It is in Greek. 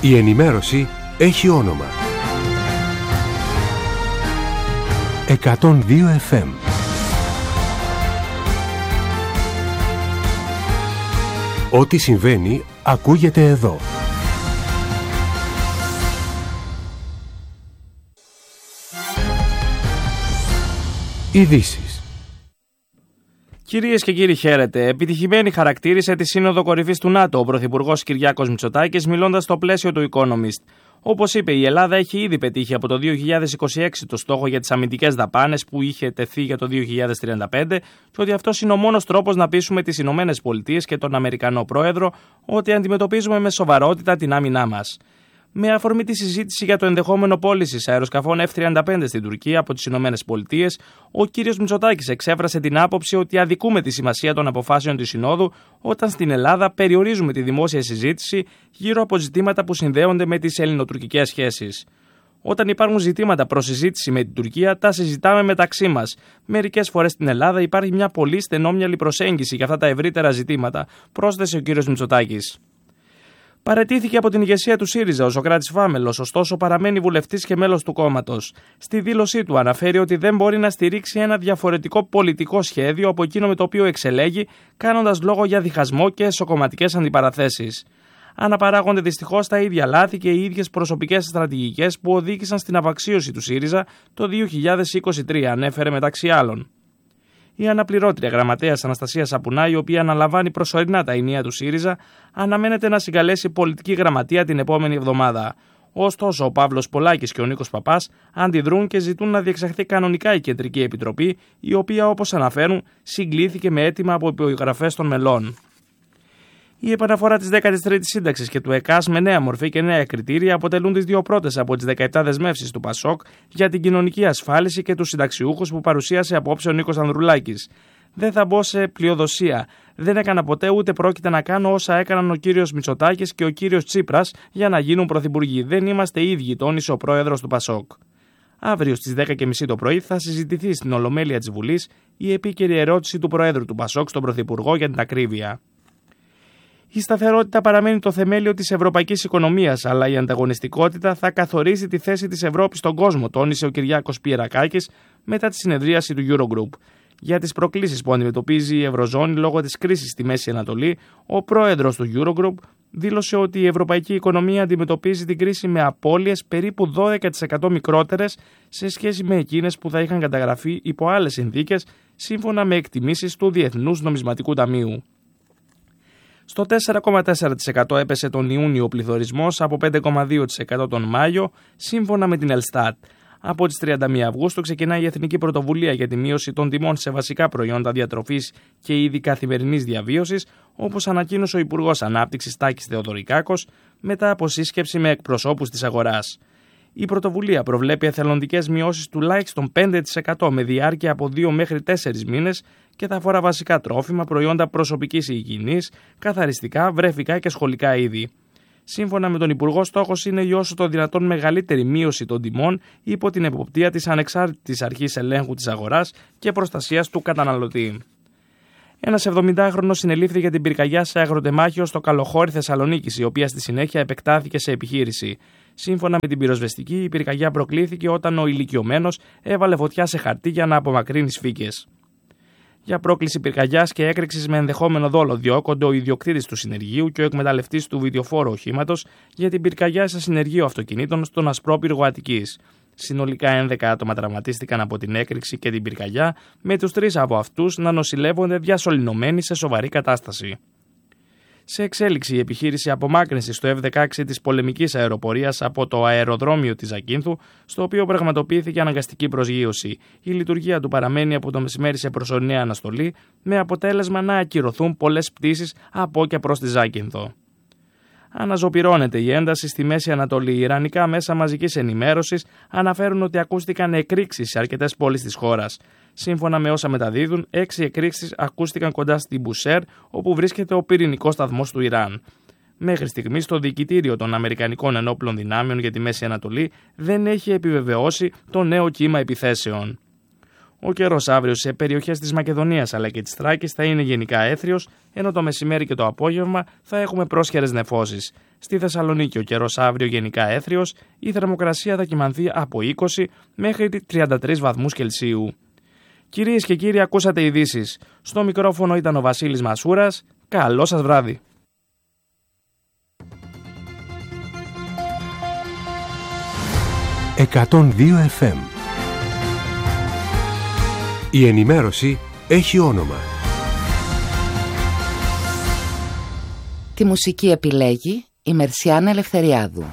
Η ενημέρωση έχει όνομα. 102 FM. Ό,τι συμβαίνει ακούγεται εδώ. Ειδήσεις. Κυρίες και κύριοι, χαίρετε. Επιτυχημένη χαρακτήρισε τη Σύνοδο Κορυφής του ΝΑΤΟ ο Πρωθυπουργός Κυριάκος Μητσοτάκης, μιλώντας στο πλαίσιο του Economist. Όπως είπε, η Ελλάδα έχει ήδη πετύχει από το 2026 το στόχο για τις αμυντικές δαπάνες που είχε τεθεί για το 2035 και ότι αυτός είναι ο μόνος τρόπος να πείσουμε τις Ηνωμένες Πολιτείες και τον Αμερικανό Πρόεδρο ότι αντιμετωπίζουμε με σοβαρότητα την άμυνά μας. Με αφορμή τη συζήτηση για το ενδεχόμενο πώλησης αεροσκαφών F-35 στην Τουρκία από τις Ηνωμένες Πολιτείες, ο κύριος Μητσοτάκης εξέφρασε την άποψη ότι αδικούμε τη σημασία των αποφάσεων της Συνόδου όταν στην Ελλάδα περιορίζουμε τη δημόσια συζήτηση γύρω από ζητήματα που συνδέονται με τις ελληνοτουρκικές σχέσεις. Όταν υπάρχουν ζητήματα προς συζήτηση με την Τουρκία, τα συζητάμε μεταξύ μας. Μερικές φορές στην Ελλάδα υπάρχει μια πολύ στενόμυαλη προσέγγιση για αυτά τα ευρύτερα ζητήματα, πρόσθεσε ο κύριος Μητσοτάκης. Παραιτήθηκε από την ηγεσία του ΣΥΡΙΖΑ ο Σωκράτης Φάμελος, ωστόσο παραμένει βουλευτής και μέλος του κόμματος. Στη δήλωσή του αναφέρει ότι δεν μπορεί να στηρίξει ένα διαφορετικό πολιτικό σχέδιο από εκείνο με το οποίο εξελέγει, κάνοντας λόγο για διχασμό και εσωκομματικές αντιπαραθέσεις. Αναπαράγονται δυστυχώς τα ίδια λάθη και οι ίδιες προσωπικές στρατηγικές που οδήγησαν στην απαξίωση του ΣΥΡΙΖΑ το 2023, ανέφερε μεταξύ άλλων. Η αναπληρώτρια γραμματέας Αναστασία Σαπουνά, η οποία αναλαμβάνει προσωρινά τα ενία του ΣΥΡΙΖΑ, αναμένεται να συγκαλέσει πολιτική γραμματεία την επόμενη εβδομάδα. Ωστόσο, ο Παύλος Πολάκης και ο Νίκος Παπάς αντιδρούν και ζητούν να διεξαχθεί κανονικά η Κεντρική Επιτροπή, η οποία, όπως αναφέρουν, συγκλήθηκε με αίτημα από υπογραφές των μελών. Η επαναφορά της 13ης σύνταξης και του ΕΚΑΣ με νέα μορφή και νέα κριτήρια αποτελούν τις δύο πρώτες από τις 17 δεσμεύσεις του ΠΑΣΟΚ για την κοινωνική ασφάλιση και τους συνταξιούχους που παρουσίασε απόψε ο Νίκος Ανδρουλάκης. Δεν θα μπω σε πλειοδοσία. Δεν έκανα ποτέ ούτε πρόκειται να κάνω όσα έκαναν ο κύριος Μητσοτάκης και ο κύριος Τσίπρας για να γίνουν πρωθυπουργοί. Δεν είμαστε ίδιοι, τόνισε ο πρόεδρος του ΠΑΣΟΚ. Αύριο στις 10.30 το πρωί θα συζητηθεί στην Ολομέλεια της Βουλής η επίκαιρη ερώτηση του Προέδρου του ΠΑΣΟΚ στον Πρωθυπουργό για την ακρίβεια. Η σταθερότητα παραμένει το θεμέλιο της ευρωπαϊκής οικονομίας, αλλά η ανταγωνιστικότητα θα καθορίσει τη θέση της Ευρώπης στον κόσμο, τόνισε ο Κυριάκος Πιερακάκης μετά τη συνεδρίαση του Eurogroup. Για τις προκλήσεις που αντιμετωπίζει η Ευρωζώνη λόγω της κρίσης στη Μέση Ανατολή, ο πρόεδρος του Eurogroup δήλωσε ότι η ευρωπαϊκή οικονομία αντιμετωπίζει την κρίση με απώλειες περίπου 12% μικρότερες σε σχέση με εκείνες που θα είχαν καταγραφεί υπό άλλες συνθήκες, σύμφωνα με εκτιμήσεις του Διεθνούς Νομισματικού Ταμείου. Στο 4,4% έπεσε τον Ιούνιο ο πληθωρισμός από 5,2% τον Μάιο, σύμφωνα με την Ελστάτ. Από τις 31 Αυγούστου ξεκινάει η Εθνική Πρωτοβουλία για τη μείωση των τιμών σε βασικά προϊόντα διατροφής και είδη καθημερινής διαβίωσης, όπως ανακοίνωσε ο Υπουργός Ανάπτυξης Τάκης Θεοδωρικάκος μετά από σύσκεψη με εκπροσώπους της αγοράς. Η πρωτοβουλία προβλέπει εθελοντικές μειώσεις τουλάχιστον 5% με διάρκεια από 2 μέχρι 4 μήνες και θα αφορά βασικά τρόφιμα, προϊόντα προσωπικής υγιεινής, καθαριστικά, βρεφικά και σχολικά είδη. Σύμφωνα με τον Υπουργό, στόχος είναι η όσο το δυνατόν μεγαλύτερη μείωση των τιμών υπό την εποπτεία της ανεξάρτητης αρχής ελέγχου της αγοράς και προστασίας του καταναλωτή. Ένας 70χρονος συνελήφθη για την πυρκαγιά σε αγροτεμάχιο στο Καλοχώρι Θεσσαλονίκης, η οποία στη συνέχεια επεκτάθηκε σε επιχείρηση. Σύμφωνα με την πυροσβεστική, η πυρκαγιά προκλήθηκε όταν ο ηλικιωμένος έβαλε φωτιά σε χαρτί για να απομακρύνει σφίγγες. Για πρόκληση πυρκαγιάς και έκρηξης με ενδεχόμενο δόλο διώκονται ο ιδιοκτήτης του συνεργείου και ο εκμεταλλευτής του βιντεοφόρου οχήματος για την πυρκαγιά σε συνεργείο αυτοκινήτων στον Ασπρόπυργο Αττικής. Συνολικά 11 άτομα τραυματίστηκαν από την έκρηξη και την πυρκαγιά, με τους 3 από αυτούς να νοσηλεύονται διασωληνωμένοι σε σοβαρή κατάσταση. Σε εξέλιξη η επιχείρηση απομάκρυνσης του F-16 της πολεμικής αεροπορίας από το αεροδρόμιο της Ζακίνθου, στο οποίο πραγματοποιήθηκε αναγκαστική προσγείωση. Η λειτουργία του παραμένει από το μεσημέρι σε προσωρινή αναστολή, με αποτέλεσμα να ακυρωθούν πολλές πτήσεις από και προς τη Ζάκυνθο. Αναζωπυρώνεται η ένταση στη Μέση Ανατολή. Οι ιρανικά μέσα μαζικής ενημέρωσης αναφέρουν ότι ακούστηκαν εκρήξεις σε αρκετές πόλεις της χώρας. Σύμφωνα με όσα μεταδίδουν, 6 εκρήξεις ακούστηκαν κοντά στην Μπουσέρ, όπου βρίσκεται ο πυρηνικός σταθμός του Ιράν. Μέχρι στιγμής, το Διοικητήριο των Αμερικανικών Ενόπλων Δυνάμεων για τη Μέση Ανατολή δεν έχει επιβεβαιώσει το νέο κύμα επιθέσεων. Ο καιρός αύριο σε περιοχές της Μακεδονίας αλλά και της Θράκης θα είναι γενικά έθριος, ενώ το μεσημέρι και το απόγευμα θα έχουμε πρόσχερες νεφώσεις. Στη Θεσσαλονίκη ο καιρός αύριο γενικά έθριος, η θερμοκρασία θα κυμανθεί από 20 μέχρι 33 βαθμούς Κελσίου. Κυρίες και κύριοι, ακούσατε ειδήσεις. Στο μικρόφωνο ήταν ο Βασίλης Μασούρας. Καλό σας βράδυ. «102 FM». Η ενημέρωση έχει όνομα. Τη μουσική επιλέγει η Μερσιάνα Ελευθεριάδου.